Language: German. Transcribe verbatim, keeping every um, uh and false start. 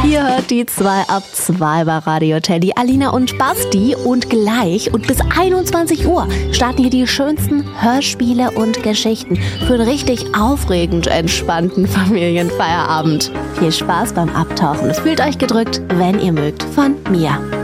Ihr hört die zwei ab zwei bei Radio Teddy, Alina und Basti. Und gleich und bis einundzwanzig Uhr starten hier die schönsten Hörspiele und Geschichten für einen richtig aufregend entspannten Familienfeierabend. Viel Spaß beim Abtauchen. Fühlt euch gedrückt, wenn ihr mögt, von mir.